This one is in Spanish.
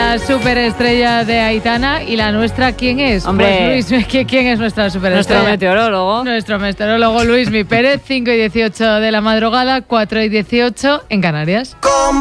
la superestrella de Aitana. ¿Y la nuestra quién es? Hombre. Pues Luis, ¿quién es nuestra superestrella? Nuestro meteorólogo. Nuestro meteorólogo Luismi Pérez, 5:18 de la madrugada, 4:18 en Canarias.